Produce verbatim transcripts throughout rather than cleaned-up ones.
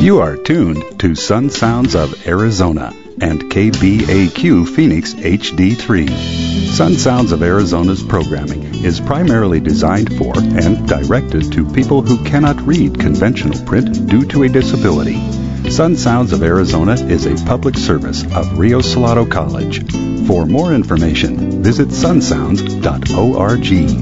You are tuned to Sun Sounds of Arizona and K B A Q Phoenix H D three. Sun Sounds of Arizona's programming is primarily designed for and directed to people who cannot read conventional print due to a disability. Sun Sounds of Arizona is a public service of Rio Salado College. For more information, visit sun sounds dot org.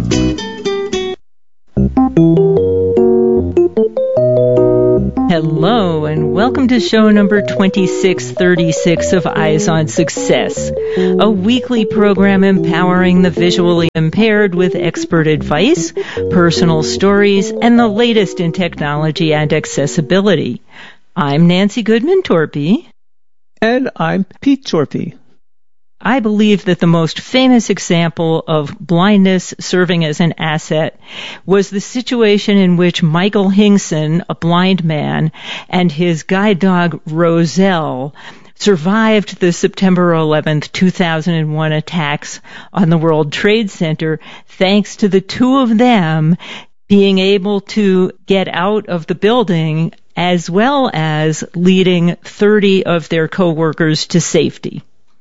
Hello, and welcome to show number twenty-six thirty-six of Eyes on Success, a weekly program empowering the visually impaired with expert advice, personal stories, and the latest in technology and accessibility. I'm Nancy Goodman-Torpy. And I'm Pete Torpy. I believe that the most famous example of blindness serving as an asset was the situation in which Michael Hingson, a blind man, and his guide dog Roselle survived the September eleventh, two thousand one attacks on the World Trade Center thanks to the two of them being able to get out of the building as well as leading thirty of their coworkers to safety.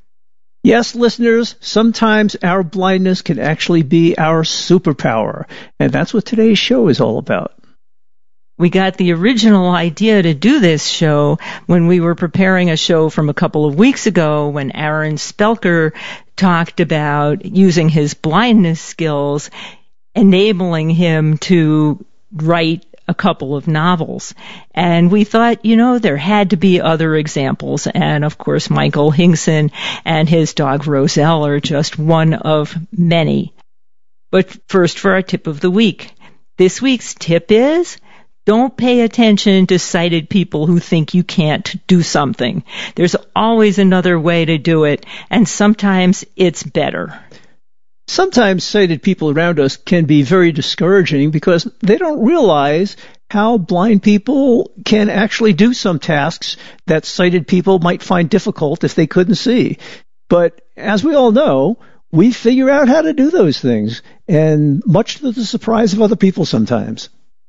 Yes, listeners, sometimes our blindness can actually be our superpower, and that's what today's show is all about. We got the original idea to do this show when we were preparing a show from a couple of weeks ago when Aaron Spelker talked about using his blindness skills, enabling him to write a couple of novels. And we thought, you know, there had to be other examples. And of course, Michael Hingson and his dog Roselle are just one of many. But first for our tip of the week. This week's tip is, don't pay attention to sighted people who think you can't do something. There's always another way to do it, and sometimes it's better. Sometimes sighted people around us can be very discouraging because they don't realize how blind people can actually do some tasks that sighted people might find difficult if they couldn't see. But as we all know, we figure out how to do those things, and much to the surprise of other people sometimes.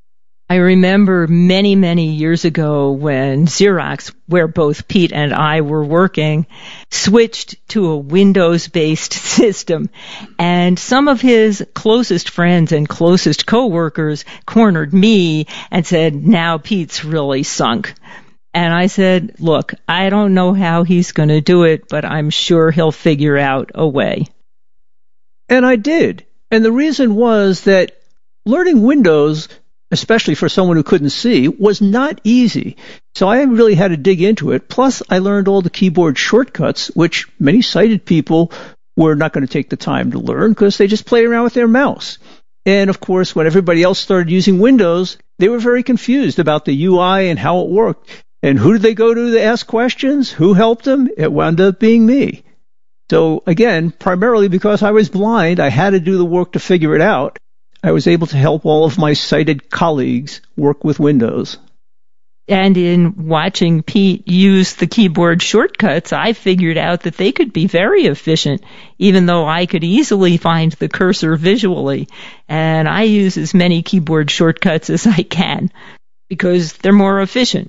I remember many, many years ago when Xerox, where both Pete and I were working, switched to a Windows-based system. And some of his closest friends and closest coworkers cornered me and said, now Pete's really sunk. And I said, look, I don't know how he's going to do it, but I'm sure he'll figure out a way. And I did. And the reason was that learning Windows, especially for someone who couldn't see, was not easy. So I really had to dig into it. Plus, I learned all the keyboard shortcuts, which many sighted people were not going to take the time to learn because they just play around with their mouse. And of course, when everybody else started using Windows, they were very confused about the U I and how it worked. And who did they go to to ask questions? Who helped them? It wound up being me. So again, primarily because I was blind, I had to do the work to figure it out. I was able to help all of my sighted colleagues work with Windows. And in watching Pete use the keyboard shortcuts, I figured out that they could be very efficient, even though I could easily find the cursor visually. And I use as many keyboard shortcuts as I can, because they're more efficient.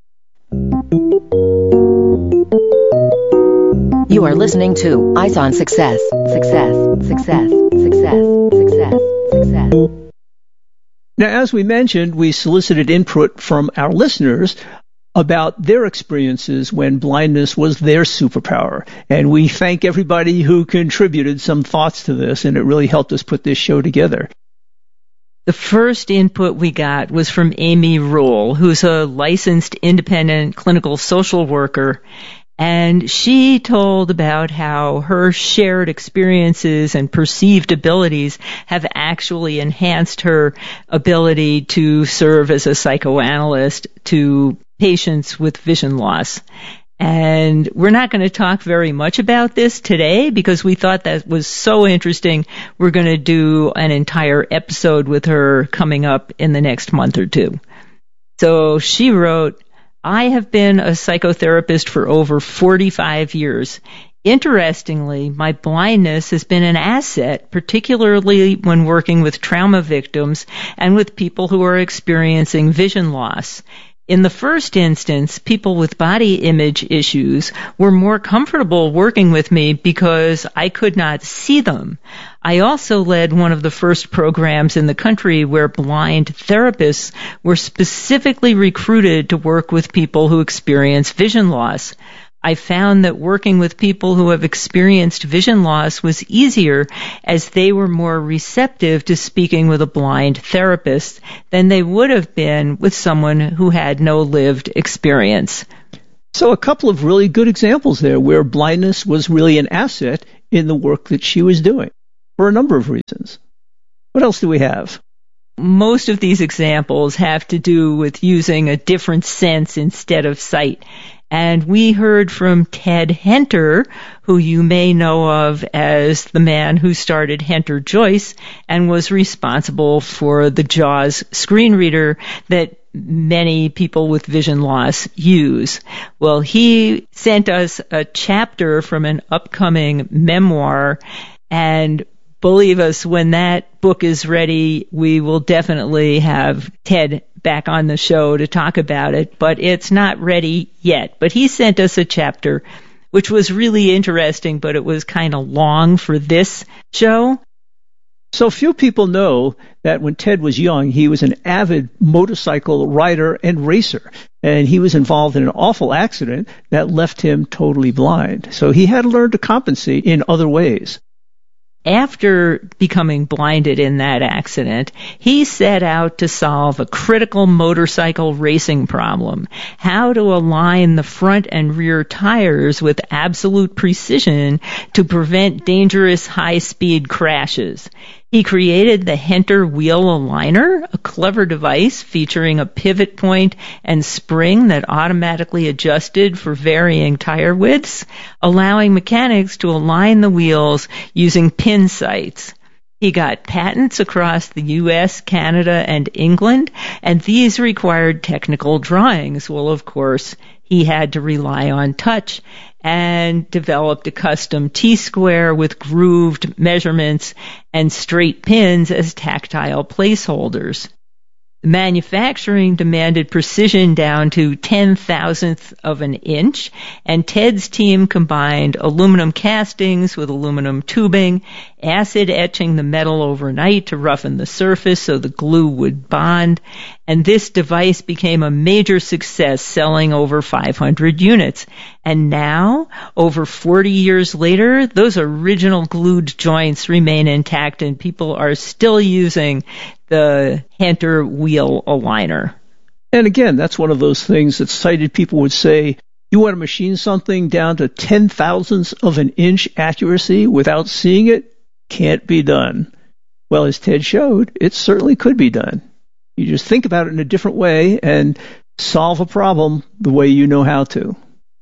You are listening to Eyes on Success. Success, success, success, success. Success. Now, as we mentioned, we solicited input from our listeners about their experiences when blindness was their superpower. And we thank everybody who contributed some thoughts to this, and it really helped us put this show together. The first input we got was from Amy Rule, who's a licensed independent clinical social worker. And she told about how her shared experiences and perceived abilities have actually enhanced her ability to serve as a psychoanalyst to patients with vision loss. And we're not going to talk very much about this today because we thought that was so interesting. We're going to do an entire episode with her coming up in the next month or two. So she wrote, I have been a psychotherapist for over forty-five years. Interestingly, my blindness has been an asset, particularly when working with trauma victims and with people who are experiencing vision loss. In the first instance, people with body image issues were more comfortable working with me because I could not see them. I also led one of the first programs in the country where blind therapists were specifically recruited to work with people who experience vision loss. I found that working with people who have experienced vision loss was easier as they were more receptive to speaking with a blind therapist than they would have been with someone who had no lived experience. So a couple of really good examples there where blindness was really an asset in the work that she was doing for a number of reasons. What else do we have? Most of these examples have to do with using a different sense instead of sight. And we heard from Ted Henter, who you may know of as the man who started Henter Joyce and was responsible for the JAWS screen reader that many people with vision loss use. Well, he sent us a chapter from an upcoming memoir, and believe us, when that book is ready, we will definitely have Ted back on the show to talk about it, but it's not ready yet. But he sent us a chapter, which was really interesting, but it was kind of long for this show. So few people know that when Ted was young, he was an avid motorcycle rider and racer, and he was involved in an awful accident that left him totally blind. So he had to learn to compensate in other ways. After becoming blinded in that accident, he set out to solve a critical motorcycle racing problem: how to align the front and rear tires with absolute precision to prevent dangerous high-speed crashes. He created the Henter Wheel Aligner, a clever device featuring a pivot point and spring that automatically adjusted for varying tire widths, allowing mechanics to align the wheels using pin sights. He got patents across the U S, Canada, and England, and these required technical drawings. Well, of course, he had to rely on touch and developed a custom T-square with grooved measurements and straight pins as tactile placeholders. The manufacturing demanded precision down to ten thousandths of an inch, and Ted's team combined aluminum castings with aluminum tubing, acid etching the metal overnight to roughen the surface so the glue would bond, and this device became a major success, selling over five hundred units. And now, over forty years later, those original glued joints remain intact and people are still using the Henter Wheel Aligner. And again, that's one of those things that sighted people would say, you want to machine something down to ten thousandths of an inch accuracy without seeing it? Can't be done. Well, as Ted showed, it certainly could be done. You just think about it in a different way and solve a problem the way you know how to.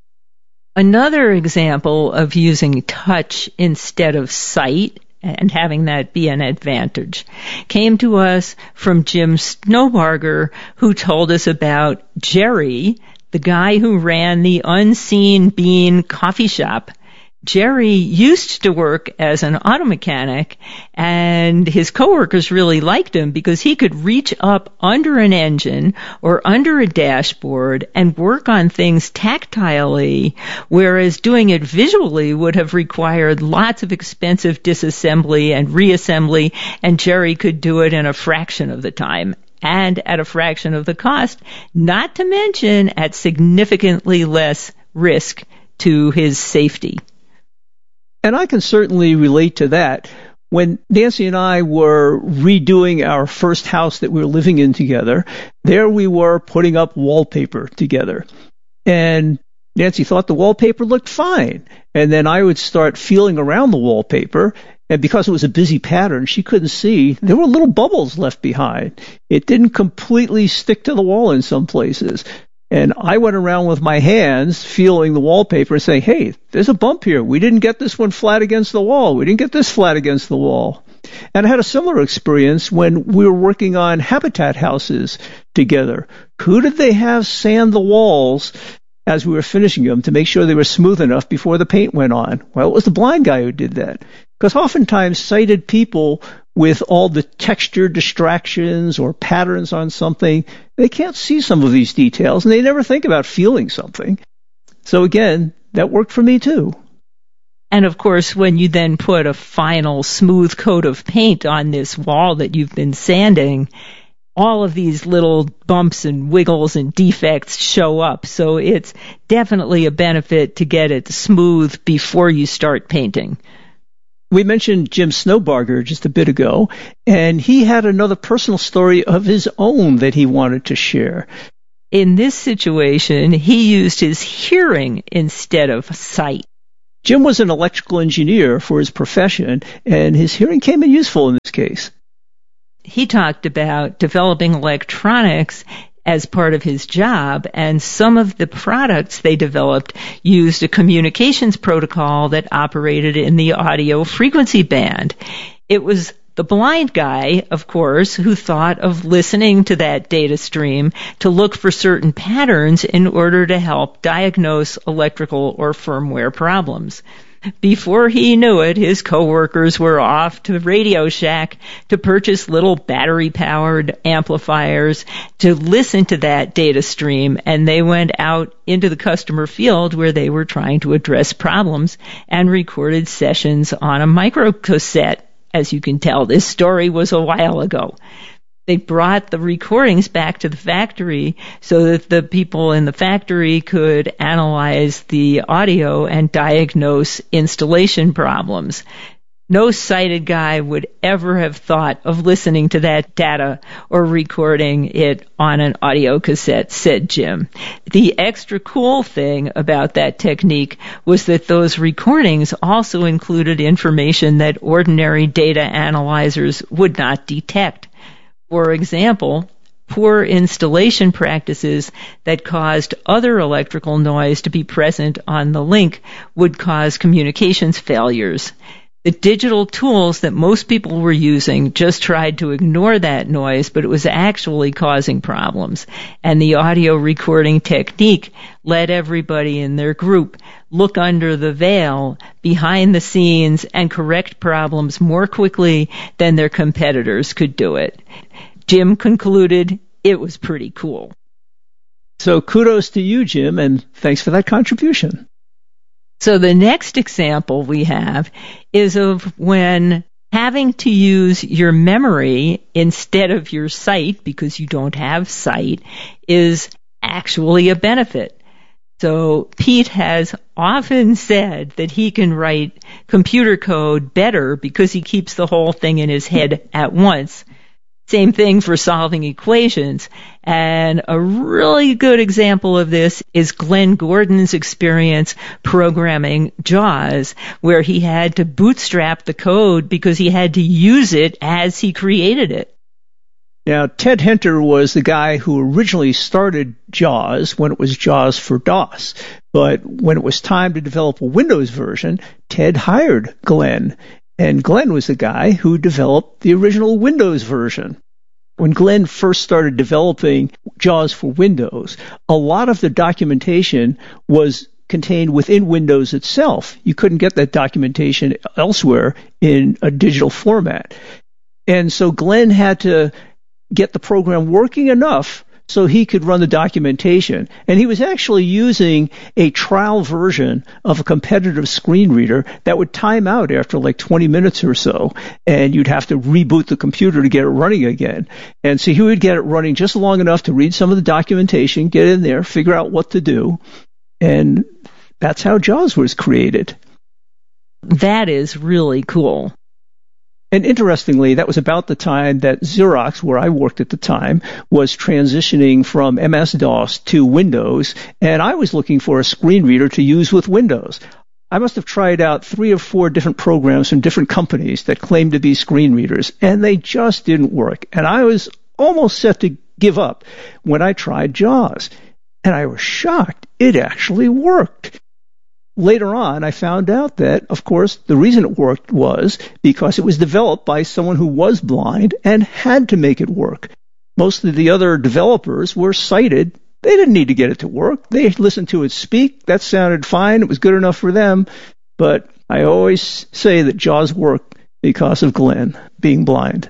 Another example of using touch instead of sight and having that be an advantage came to us from Jim Snowbarger, who told us about Jerry, the guy who ran the Unseen Bean coffee shop. Jerry used to work as an auto mechanic, and his coworkers really liked him because he could reach up under an engine or under a dashboard and work on things tactilely, whereas doing it visually would have required lots of expensive disassembly and reassembly, and Jerry could do it in a fraction of the time and at a fraction of the cost, not to mention at significantly less risk to his safety. And I can certainly relate to that. When Nancy and I were redoing our first house that we were living in together, there we were putting up wallpaper together. And Nancy thought the wallpaper looked fine. And then I would start feeling around the wallpaper, and because it was a busy pattern, she couldn't see, there were little bubbles left behind. It didn't completely stick to the wall in some places. And I went around with my hands feeling the wallpaper and saying, hey, there's a bump here. We didn't get this one flat against the wall. We didn't get this flat against the wall. And I had a similar experience when we were working on Habitat houses together. Who did they have sand the walls as we were finishing them to make sure they were smooth enough before the paint went on? Well, it was the blind guy who did that. Because oftentimes sighted people with all the texture distractions or patterns on something, they can't see some of these details and they never think about feeling something. So again, that worked for me too. And of course, when you then put a final smooth coat of paint on this wall that you've been sanding, all of these little bumps and wiggles and defects show up. So it's definitely a benefit to get it smooth before you start painting. We mentioned Jim Snowbarger just a bit ago, and he had another personal story of his own that he wanted to share. In this situation, he used his hearing instead of sight. Jim was an electrical engineer for his profession, and his hearing came in useful in this case. He talked about developing electronics as part of his job, and some of the products they developed used a communications protocol that operated in the audio frequency band. It was the blind guy, of course, who thought of listening to that data stream to look for certain patterns in order to help diagnose electrical or firmware problems. Before he knew it, his coworkers were off to Radio Shack to purchase little battery-powered amplifiers to listen to that data stream, and they went out into the customer field where they were trying to address problems and recorded sessions on a microcassette. As you can tell, this story was a while ago. They brought the recordings back to the factory so that the people in the factory could analyze the audio and diagnose installation problems. No sighted guy would ever have thought of listening to that data or recording it on an audio cassette, said Jim. The extra cool thing about that technique was that those recordings also included information that ordinary data analyzers would not detect. For example, poor installation practices that caused other electrical noise to be present on the link would cause communications failures. The digital tools that most people were using just tried to ignore that noise, but it was actually causing problems. And the audio recording technique let everybody in their group look under the veil, behind the scenes, and correct problems more quickly than their competitors could do it. Jim concluded it was pretty cool. So kudos to you, Jim, and thanks for that contribution. So the next example we have is of when having to use your memory instead of your sight, because you don't have sight, is actually a benefit. So Pete has often said that he can write computer code better because he keeps the whole thing in his head at once. Same thing for solving equations. And a really good example of this is Glenn Gordon's experience programming JAWS, where he had to bootstrap the code because he had to use it as he created it. Now, Ted Henter was the guy who originally started JAWS when it was JAWS for DOS. But when it was time to develop a Windows version, Ted hired Glenn. And Glenn was the guy who developed the original Windows version. When Glenn first started developing JAWS for Windows, a lot of the documentation was contained within Windows itself. You couldn't get that documentation elsewhere in a digital format. And so Glenn had to get the program working enough so he could run the documentation. And he was actually using a trial version of a competitive screen reader that would time out after like twenty minutes or so, and you'd have to reboot the computer to get it running again. And so he would get it running just long enough to read some of the documentation, get in there, figure out what to do, and that's how JAWS was created. That is really cool. And interestingly, that was about the time that Xerox, where I worked at the time, was transitioning from M S DOS to Windows, and I was looking for a screen reader to use with Windows. I must have tried out three or four different programs from different companies that claimed to be screen readers, and they just didn't work. And I was almost set to give up when I tried JAWS, and I was shocked. It actually worked. Later on, I found out that, of course, the reason it worked was because it was developed by someone who was blind and had to make it work. Most of the other developers were sighted. They didn't need to get it to work. They listened to it speak. That sounded fine. It was good enough for them. But I always say that Jaws worked because of Glenn being blind.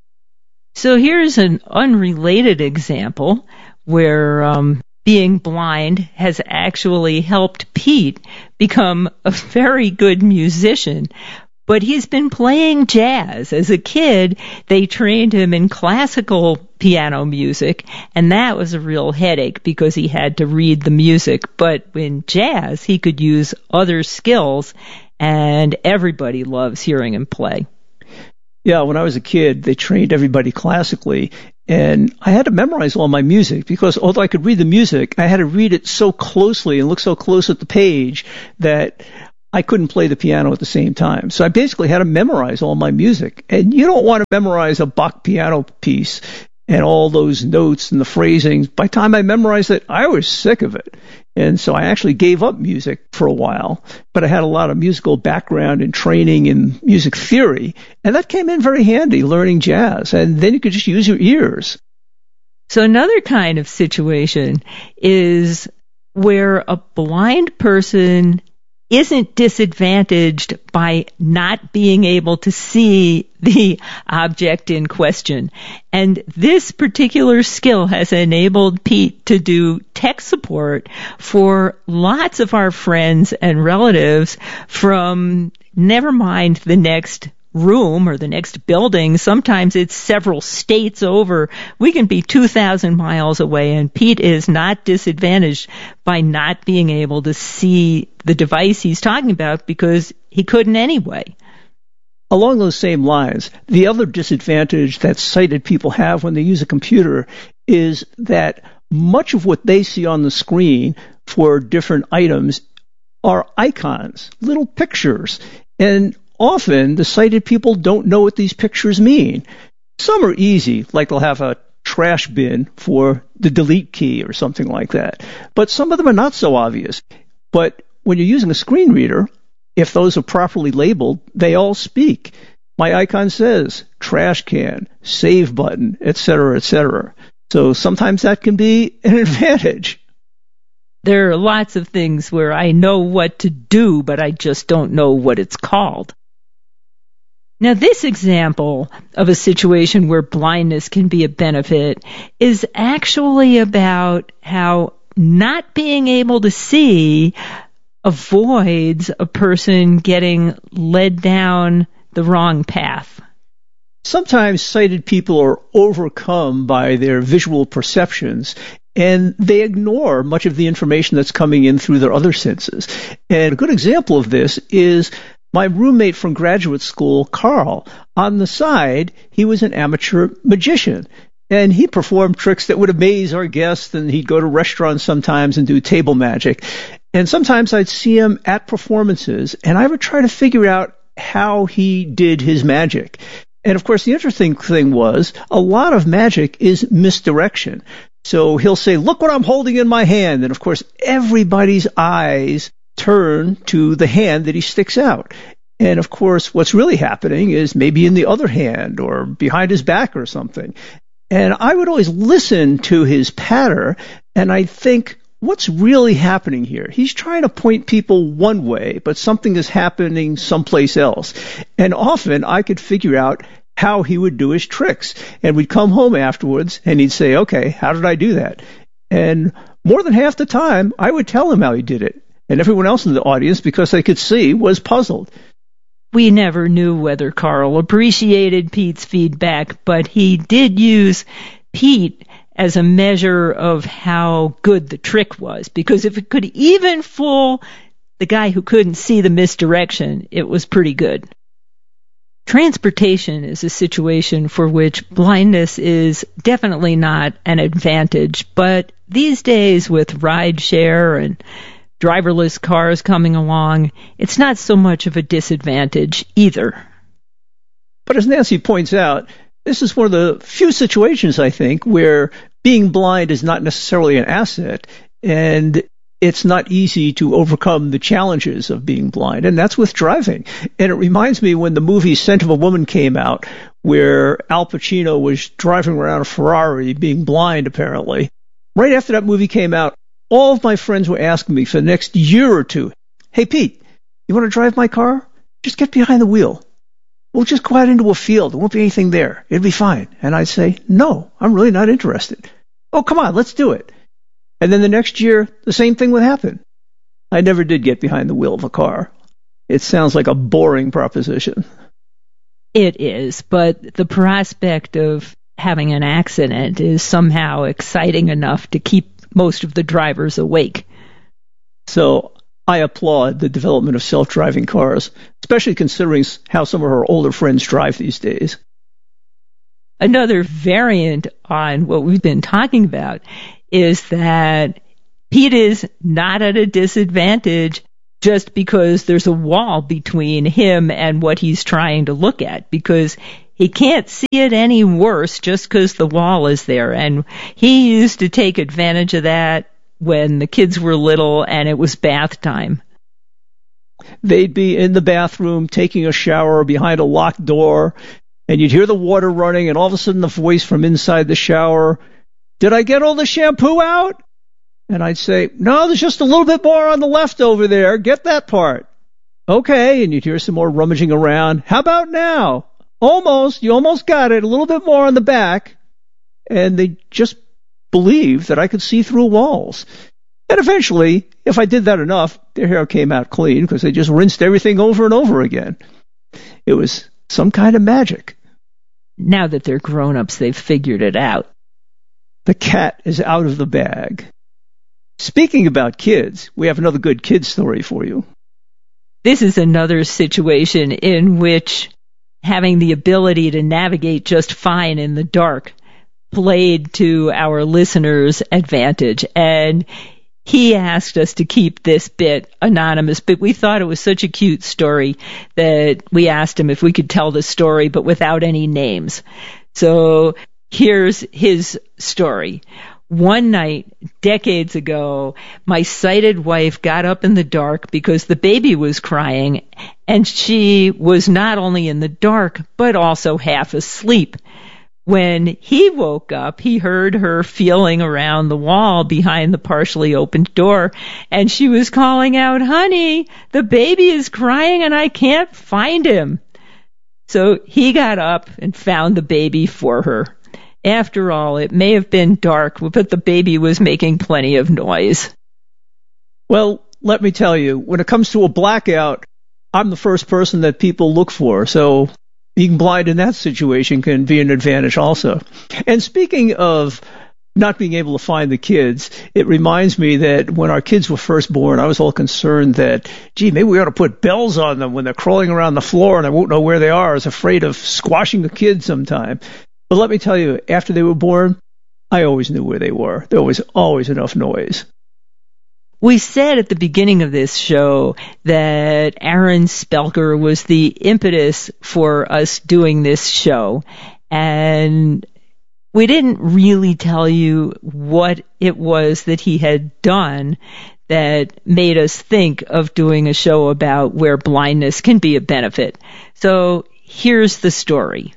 So here's an unrelated example where um, being blind has actually helped Pete become a very good musician. But he's been playing jazz. As a kid, they trained him in classical piano music, and that was a real headache because he had to read the music. But in jazz, he could use other skills, and everybody loves hearing him play. Yeah, when I was a kid, they trained everybody classically, and I had to memorize all my music because although I could read the music, I had to read it so closely and look so close at the page that I couldn't play the piano at the same time. So I basically had to memorize all my music. And you don't want to memorize a Bach piano piece and all those notes and the phrasings. By the time I memorized it, I was sick of it. And so I actually gave up music for a while. But I had a lot of musical background and training in music theory. And that came in very handy, learning jazz. And then you could just use your ears. So another kind of situation is where a blind person isn't disadvantaged by not being able to see the object in question. And this particular skill has enabled Pete to do tech support for lots of our friends and relatives from never mind the next room or the next building. Sometimes it's several states over. We can be two thousand miles away, and Pete is not disadvantaged by not being able to see the device he's talking about because he couldn't anyway. Along those same lines, the other disadvantage that sighted people have when they use a computer is that much of what they see on the screen for different items are icons, little pictures, and often, the sighted people don't know what these pictures mean. Some are easy, like they'll have a trash bin for the delete key or something like that. But some of them are not so obvious. But when you're using a screen reader, if those are properly labeled, they all speak. My icon says trash can, save button, et cetera, et cetera. So sometimes that can be an advantage. There are lots of things where I know what to do, but I just don't know what it's called. Now, this example of a situation where blindness can be a benefit is actually about how not being able to see avoids a person getting led down the wrong path. Sometimes sighted people are overcome by their visual perceptions, and they ignore much of the information that's coming in through their other senses. And a good example of this is my roommate from graduate school, Carl. On the side, he was an amateur magician, and he performed tricks that would amaze our guests, and he'd go to restaurants sometimes and do table magic. And sometimes I'd see him at performances, and I would try to figure out how he did his magic. And, of course, the interesting thing was a lot of magic is misdirection. So he'll say, look what I'm holding in my hand. And, of course, everybody's eyes turn to the hand that he sticks out. And, of course, what's really happening is maybe in the other hand or behind his back or something. And I would always listen to his patter, and I'd think, what's really happening here? He's trying to point people one way, but something is happening someplace else. And often I could figure out how he would do his tricks. And we'd come home afterwards, and he'd say, okay, how did I do that? And more than half the time, I would tell him how he did it. And everyone else in the audience, because they could see, was puzzled. We never knew whether Carl appreciated Pete's feedback, but he did use Pete as a measure of how good the trick was, because if it could even fool the guy who couldn't see the misdirection, it was pretty good. Transportation is a situation for which blindness is definitely not an advantage, but these days with rideshare and driverless cars coming along, it's not so much of a disadvantage either. But as Nancy points out, this is one of the few situations, I think, where being blind is not necessarily an asset, and it's not easy to overcome the challenges of being blind, and that's with driving. And it reminds me when the movie Scent of a Woman came out, where Al Pacino was driving around a Ferrari, being blind apparently. Right after that movie came out, all of my friends were asking me for the next year or two, hey, Pete, you want to drive my car? Just get behind the wheel. We'll just go out into a field. There won't be anything there. It'll be fine. And I'd say, no, I'm really not interested. Oh, come on, let's do it. And then the next year, the same thing would happen. I never did get behind the wheel of a car. It sounds like a boring proposition. It is, but the prospect of having an accident is somehow exciting enough to keep most of the drivers awake. So I applaud the development of self-driving cars, especially considering how some of her older friends drive these days. Another variant on what we've been talking about is that Pete is not at a disadvantage just because there's a wall between him and what he's trying to look at, because he can't see it any worse just because the wall is there. And he used to take advantage of that when the kids were little and it was bath time. They'd be in the bathroom taking a shower behind a locked door, and you'd hear the water running, and all of a sudden the voice from inside the shower, "Did I get all the shampoo out?" And I'd say, "No, there's just a little bit more on the left over there. Get that part." "Okay," and you'd hear some more rummaging around. "How about now?" "Almost. You almost got it. A little bit more on the back." And they just believed that I could see through walls. And eventually, if I did that enough, their hair came out clean because they just rinsed everything over and over again. It was some kind of magic. Now that they're grown-ups, they've figured it out. The cat is out of the bag. Speaking about kids, we have another good kid story for you. This is another situation in which having the ability to navigate just fine in the dark played to our listeners' advantage. And he asked us to keep this bit anonymous, but we thought it was such a cute story that we asked him if we could tell the story, but without any names. So here's his story. One night, decades ago, my sighted wife got up in the dark because the baby was crying, and she was not only in the dark, but also half asleep. When he woke up, he heard her feeling around the wall behind the partially opened door, and she was calling out, "Honey, the baby is crying and I can't find him." So he got up and found the baby for her. After all, it may have been dark, but the baby was making plenty of noise. Well, let me tell you, when it comes to a blackout, I'm the first person that people look for, so being blind in that situation can be an advantage also. And speaking of not being able to find the kids, it reminds me that when our kids were first born, I was all concerned that, gee, maybe we ought to put bells on them when they're crawling around the floor and I won't know where they are. I was afraid of squashing the kids sometime. But let me tell you, after they were born, I always knew where they were. There was always enough noise. We said at the beginning of this show that Aaron Spelker was the impetus for us doing this show, and we didn't really tell you what it was that he had done that made us think of doing a show about where blindness can be a benefit. So here's the story.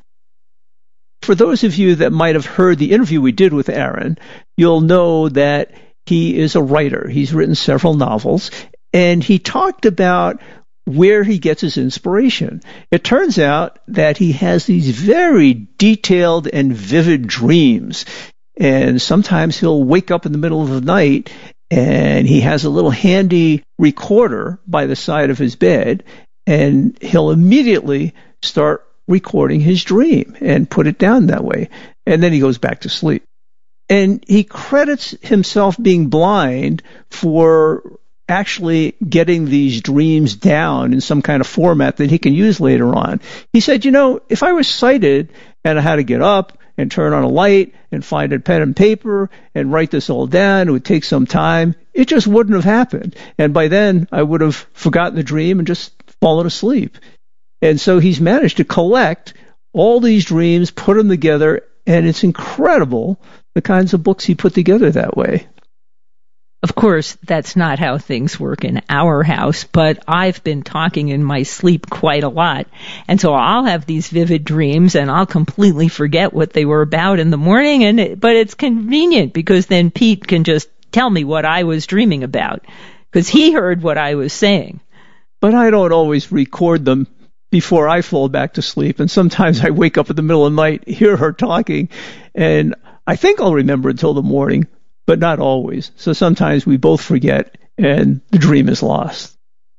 For those of you that might have heard the interview we did with Aaron, you'll know that he is a writer. He's written several novels, and he talked about where he gets his inspiration. It turns out that he has these very detailed and vivid dreams, and sometimes he'll wake up in the middle of the night and he has a little handy recorder by the side of his bed, and he'll immediately start recording his dream and put it down that way, and then he goes back to sleep. And he credits himself being blind for actually getting these dreams down in some kind of format that he can use later on. He said, you know, if I was sighted and I had to get up and turn on a light and find a pen and paper and write this all down, it would take some time. It just wouldn't have happened. And by then, I would have forgotten the dream and just fallen asleep. And so he's managed to collect all these dreams, put them together, and it's incredible the kinds of books he put together that way. Of course, that's not how things work in our house, but I've been talking in my sleep quite a lot. And so I'll have these vivid dreams and I'll completely forget what they were about in the morning. And it, but it's convenient because then Pete can just tell me what I was dreaming about because he heard what I was saying. but I don't always record them before I fall back to sleep. And sometimes I wake up in the middle of the night, hear her talking, and I think I'll remember until the morning, but not always. So sometimes we both forget, and the dream is lost.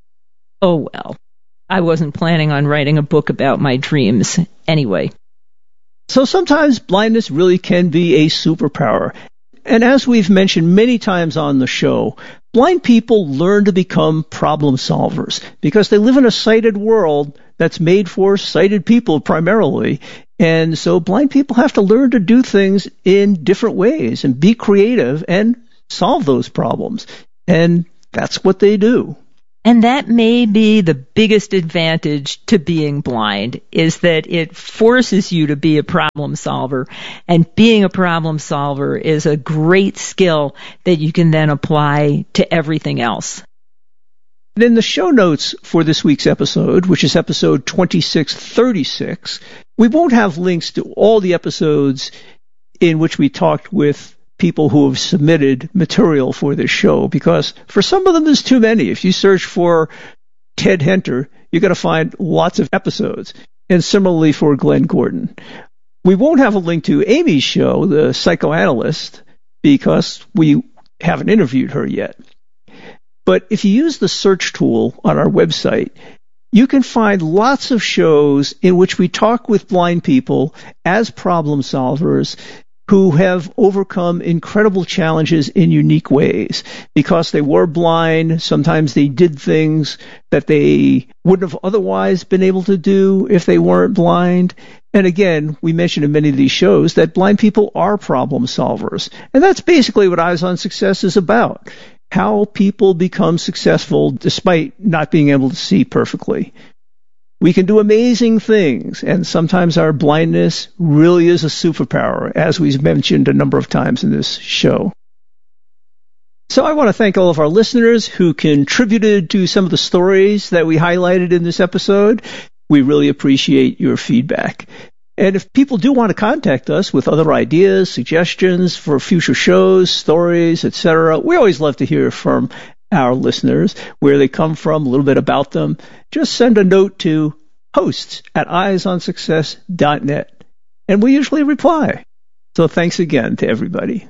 Oh, well. I wasn't planning on writing a book about my dreams anyway. So sometimes blindness really can be a superpower. And as we've mentioned many times on the show, blind people learn to become problem solvers because they live in a sighted world that's made for sighted people primarily. And so blind people have to learn to do things in different ways and be creative and solve those problems. And that's what they do. And that may be the biggest advantage to being blind, is that it forces you to be a problem solver. And being a problem solver is a great skill that you can then apply to everything else. In the show notes for this week's episode, which is episode twenty-six thirty-six, we won't have links to all the episodes in which we talked with people who have submitted material for this show, because for some of them there's too many. If you search for Ted Henter, you're going to find lots of episodes. And similarly for Glenn Gordon. We won't have a link to Amy's show, the psychoanalyst, because we haven't interviewed her yet. But if you use the search tool on our website, you can find lots of shows in which we talk with blind people as problem solvers who have overcome incredible challenges in unique ways. Because they were blind, sometimes they did things that they wouldn't have otherwise been able to do if they weren't blind. And again, we mentioned in many of these shows that blind people are problem solvers. And that's basically what Eyes on Success is about. How people become successful despite not being able to see perfectly. We can do amazing things, and sometimes our blindness really is a superpower, as we've mentioned a number of times in this show. So I want to thank all of our listeners who contributed to some of the stories that we highlighted in this episode. We really appreciate your feedback. And if people do want to contact us with other ideas, suggestions for future shows, stories, et cetera, we always love to hear from our listeners, where they come from, a little bit about them. Just send a note to hosts at eyes on success dot net, and we usually reply. So thanks again to everybody.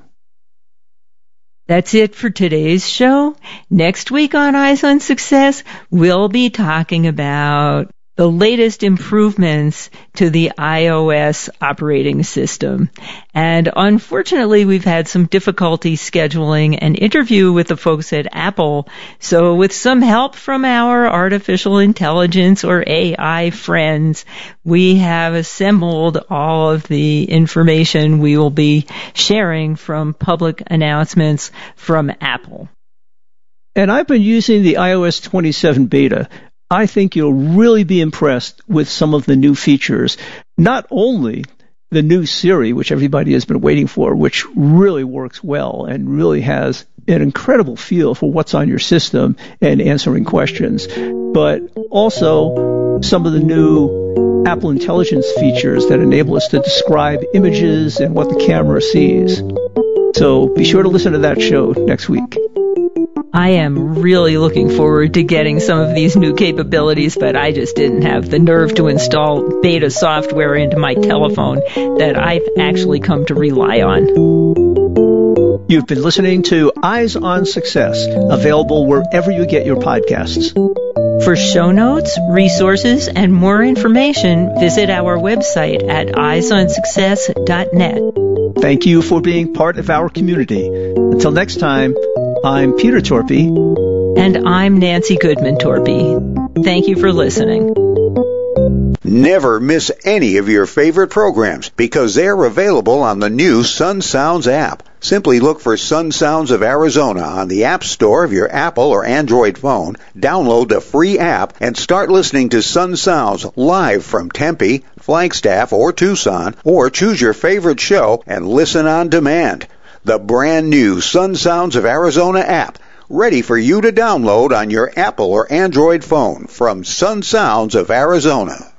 That's it for today's show. Next week on Eyes on Success, we'll be talking about the latest improvements to the iOS operating system. And unfortunately, we've had some difficulty scheduling an interview with the folks at Apple. So with some help from our artificial intelligence or A I friends, we have assembled all of the information we will be sharing from public announcements from Apple. And I've been using the i O S twenty-seven beta. I think you'll really be impressed with some of the new features. Not only the new Siri, which everybody has been waiting for, which really works well and really has an incredible feel for what's on your system and answering questions, but also some of the new Apple Intelligence features that enable us to describe images and what the camera sees. So be sure to listen to that show next week. I am really looking forward to getting some of these new capabilities, but I just didn't have the nerve to install beta software into my telephone that I've actually come to rely on. You've been listening to Eyes on Success, available wherever you get your podcasts. For show notes, resources, and more information, visit our website at eyes on success dot net. Thank you for being part of our community. Until next time, I'm Peter Torpy. And I'm Nancy Goodman Torpy. Thank you for listening. Never miss any of your favorite programs because they're available on the new Sun Sounds app. Simply look for Sun Sounds of Arizona on the App Store of your Apple or Android phone, download the free app, and start listening to Sun Sounds live from Tempe, Flagstaff, or Tucson, or choose your favorite show and listen on demand. The brand new Sun Sounds of Arizona app, ready for you to download on your Apple or Android phone from Sun Sounds of Arizona.